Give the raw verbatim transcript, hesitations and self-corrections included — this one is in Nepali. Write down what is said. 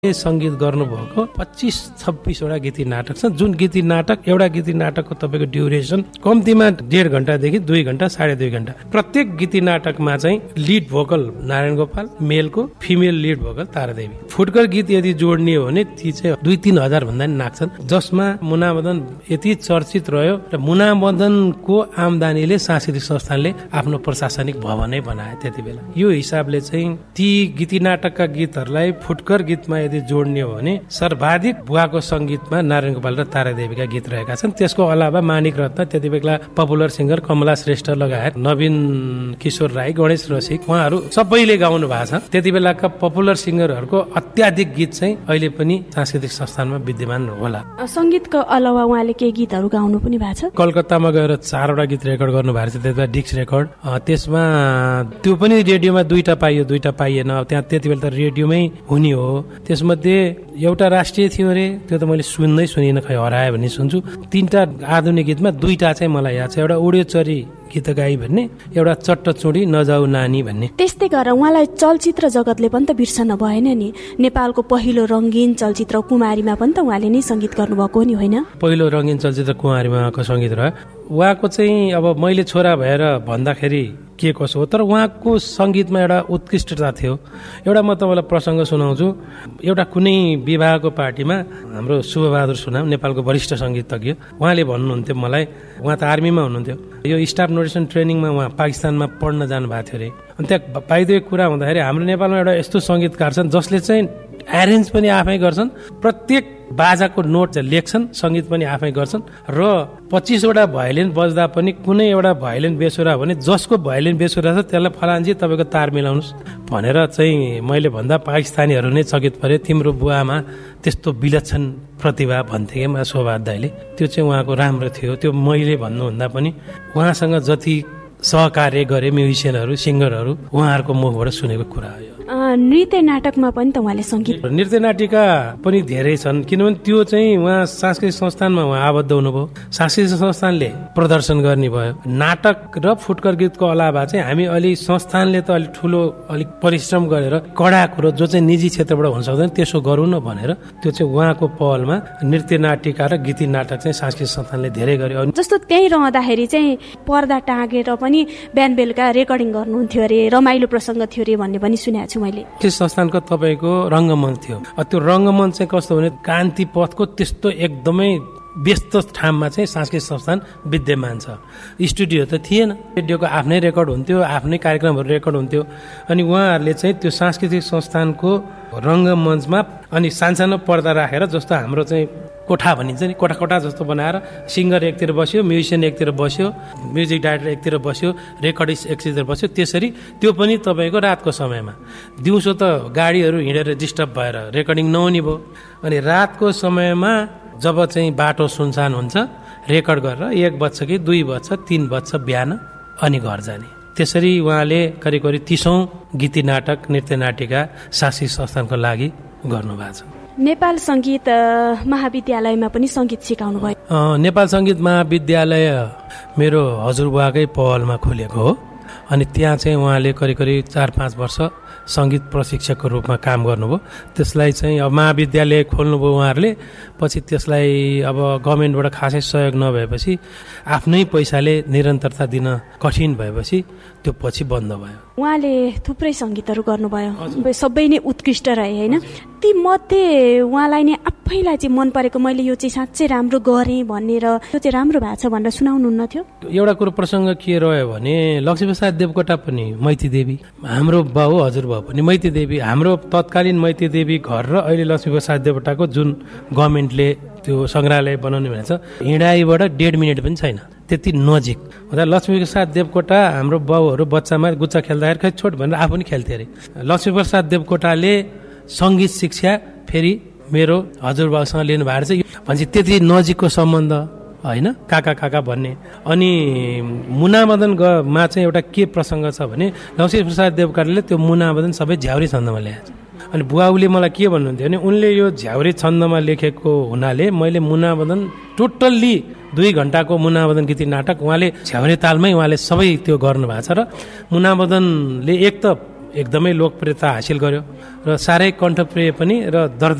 सङ्गीत गर्नुभएको पच्चिस छब्बिसवटा गीती नाटक छ, जुन गीती नाटक एउटा गीती नाटकको तपाईँको ड्युरेसन कम्तीमा डेढ घन्टादेखि दुई घन्टा साढे दुई घन्टा। प्रत्येक गीती नाटकमा चाहिँ lead vocal Narayan Gopal, मेलको female lead vocal Taradevi. फुटकर गीत यदि जोड्ने हो भने ती चाहिँ दुई तीन हजार भन्दा नि नाग्छन्, जसमा मुनामदन यति चर्चित रह्यो र मुनामदनको आमदानीले सांस्कृतिक संस्थानले आफ्नो प्रशासनिक भवनै बनाए त्यति बेला। यो हिसाबले चाहिँ ती गीती नाटकका गीतहरूलाई फुटकर गीतमा जोड्ने हो भने सर्वाधिक बुवाको संगीतमा नारायण गोपाल र तारादेवीका गीत रहेका छन्। त्यसको अलावा मानिक रत्न, त्यति बेला पपुलर सिङ्गर कमला श्रेष्ठ लगायत नवीन किशोर राई, गणेश रसिक, उहाँहरू सबैले गाउनु भएको छ। त्यति बेलाका पपुलर सिङ्गरहरूको अत्याधिक गीत चाहिँ अहिले पनि सांस्कृतिक संस्थानमा विद्यमान होला। संगीतको अलावा उहाँले केही गीतहरू गाउनु पनि भएको छ। कलकत्तामा गएर चारवटा गीत रेकर्ड गर्नु भएको छ, त्यति बेला डिस्क रेकर्ड। त्यसमा त्यो पनि रेडियोमा दुईटा पाइयो, दुईटा पाइएन। त्यहाँ त्यति बेला त रेडियोमै हुने हो। त्यसमध्ये एउटा राष्ट्रिय थियो अरे, त्यो त मैले सुन्दै सुनिन, खै हरायो भन्ने सुन्छु। तीनटा आधुनिक गीतमा दुईटा चाहिँ मलाई याद छ, एउटा उड्यो चरी गीत गाई भन्ने, एउटा चट्ट चुडी नजाऊ नानी भन्ने। त्यस्तै गरेर उहाँलाई चलचित्र जगतले पनि त बिर्सन भएन नि। नेपालको पहिलो रङ्गीन चलचित्र कुमारीमा पनि त उहाँले नै सङ्गीत गर्नुभएको नि होइन? पहिलो रङ्गीन चलचित्र कुमारीमाको सङ्गीत रह्यो। उहाँको चाहिँ अब मैले छोरा भएर भन्दाखेरि के कसो हो, तर उहाँको सङ्गीतमा एउटा उत्कृष्टता थियो। एउटा म तपाईँलाई प्रसङ्ग सुनाउँछु। एउटा कुनै विवाहको पार्टीमा हाम्रो शुभबहादुर सुनाम, नेपालको वरिष्ठ सङ्गीतज्ञ, उहाँले भन्नुहुन्थ्यो मलाई, उहाँ त आर्मीमा हुनुहुन्थ्यो, यो स्टाफ नोटेसन ट्रेनिङमा उहाँ पाकिस्तानमा पढ्न जानुभएको थियो अरे। अनि त्यहाँ पाइदियो कुरा हुँदाखेरि हाम्रो नेपालमा एउटा यस्तो सङ्गीतकार छन् जसले चाहिँ एरेन्ज पनि आफै गर्छन्, प्रत्येक बाजाको नोट चाहिँ लेख्छन्, सङ्गीत पनि आफै गर्छन्, र पच्चिसवटा भायोलिन बज्दा पनि कुनै एउटा भायोलिन बेसुरा भने जसको भायोलिन बेसुरा छ त्यसलाई फलान्जी तपाईँको तार मिलाउनुहोस् भनेर चाहिँ मैले भन्दा पाकिस्तानीहरू नै चकित परे। तिम्रो बुवामा त्यस्तो विलक्षण प्रतिभा भन्थे कि मा शोभाद दाइले। त्यो चाहिँ उहाँको राम्रो थियो। त्यो मैले भन्नुभन्दा पनि उहाँसँग जति सहकार्य गरे म्युजिसियनहरू, सिङ्गरहरू, उहाँहरूको मुखबाट सुनेको कुरा हो। नृत्य नाटकमा पनि त उहाँले सङ्गीत, नृत्य नाटिका पनि धेरै छन्, किनभने त्यो चाहिँ उहाँ सांस्कृतिक संस्थानमा उहाँ आबद्ध हुनुभयो, सांस्कृतिक संस्थानले प्रदर्शन गर्ने भयो। नाटक र फुटकर गीतको अलावा चाहिँ हामी अलि संस्थानले त अलिक ठुलो अलिक परिश्रम गरेर कडा कुरो जो चाहिँ निजी क्षेत्रबाट हुन सक्दैन त्यसो गरौँ न भनेर त्यो चाहिँ उहाँको पहलमा नृत्य नाटिका र गीती नाटक चाहिँ सांस्कृतिक संस्थानले धेरै गर्यो। जस्तो त्यही रहँदाखेरि चाहिँ पर्दा टाँगेर पनि बिहान बेलुका रेकर्डिङ गर्नुहुन्थ्यो अरे, रमाइलो प्रसङ्ग थियो अरे भन्ने पनि सुनेको छु मैले। त्यस संस्थानको तपाईँको रङ्गमञ्च थियो। त्यो रङ्गमञ्च चाहिँ कस्तो भने कान्ति पथको त्यस्तो एकदमै व्यस्त ठाउँमा चाहिँ सांस्कृतिक संस्थान विद्यमान छ। स्टुडियो त थिएन, रेडियोको आफ्नै रेकर्ड हुन्थ्यो, आफ्नै कार्यक्रमहरू रेकर्ड हुन्थ्यो। अनि उहाँहरूले चाहिँ त्यो सांस्कृतिक संस्थानको रङ्गमञ्चमा अनि सानसानो पर्दा राखेर, जस्तो हाम्रो चाहिँ कोठा भनिन्छ नि, कोठा कोठा जस्तो बनाएर सिङ्गर एकतिर बस्यो, म्युजिसियन एकतिर बस्यो, म्युजिक डाइरेक्टर एकतिर बस्यो, रेकर्डिस्ट एकतिर बस्यो। त्यसरी त्यो पनि तपाईँको रातको समयमा। दिउँसो त गाडीहरू हिँडेर डिस्टर्ब भएर रेकर्डिङ नहुने भयो। अनि रातको समयमा जब चाहिँ बाटो सुनसान हुन्छ, रेकर्ड गरेर एक बज्छ कि दुई बज्छ तिन बज्छ बिहान, अनि घर जाने। त्यसरी उहाँले करिब करिब तिसौँ गीती नाटक, नृत्य नाटिका सांस्कृतिक संस्थानको लागि गर्नुभएको छ। नेपाल सङ्गीत महाविद्यालयमा पनि सङ्गीत सिकाउनु भयो? नेपाल सङ्गीत महाविद्यालय मेरो हजुरबुवाकै पहलमा खोलेको हो। अनि त्यहाँ चाहिँ उहाँले करिब करिब चार पाँच वर्ष सङ्गीत प्रशिक्षकको रूपमा काम गर्नुभयो। त्यसलाई चाहिँ अब महाविद्यालय खोल्नुभयो उहाँहरूले, पछि त्यसलाई अब गभर्मेन्टबाट खासै सहयोग नभएपछि आफ्नै पैसाले निरन्तरता दिन कठिन भएपछि त्यो पछि बन्द भयो। उहाँले थुप्रै सङ्गीतहरू गर्नुभयो, सबै नै उत्कृष्ट रहे होइन? ती मध्ये उहाँलाई नै आफैलाई चाहिँ मन परेको, मैले यो चाहिँ साँच्चै राम्रो गरेँ भनेर, यो चाहिँ राम्रो भएको छ भनेर सुनाउनुहुन्न थियो? एउटा कुरो प्रसङ्ग के रह्यो भने लक्ष्मीप्रसाद देवकोटा पनि मैती देवी, हाम्रो बाउ हजुरबाउ पनि मैती देवी, हाम्रो तत्कालीन मैती देवी घर र अहिले लक्ष्मीप्रसाद देवकोटाको जुन गभर्मेन्टले त्यो सङ्ग्रहालय बनाउने भनेको छ, हिँडाइबाट डेढ मिनट पनि छैन, त्यति नजिक हुँदा लक्ष्मीप्रसाद देवकोटा हाम्रो बाउहरू बच्चामा गुच्चा खेल्दाखेरि खै छोट भनेर आफू पनि खेल्थे अरे। लक्ष्मीप्रसाद देवकोटाले सङ्गीत शिक्षा फेरि मेरो हजुरबाउसँग लिनु भएको छ भनेपछि त्यति नजिकको सम्बन्ध होइन, काका काका भन्ने। अनि मुनामदनमा चाहिँ एउटा के प्रसङ्ग छ भने लक्ष्मीप्रसाद देवकोटाले त्यो मुनामदन सबै झ्याउरे छन्दमा ल्याएको छ। अनि बुवाउले मलाई के भन्नुहुन्थ्यो भने उनले यो झ्याउरे छन्दमा लेखेको हुनाले मैले मुनामदन टोटल्ली दुई घन्टाको मुनामदन गीती नाटक उहाँले झ्याउरे तालमै उहाँले सबै त्यो गर्नु भएको छ। र मुनामदनले एक त एकदमै लोकप्रियता हासिल गर्यो र साह्रै कण्ठप्रिय पनि र दर्द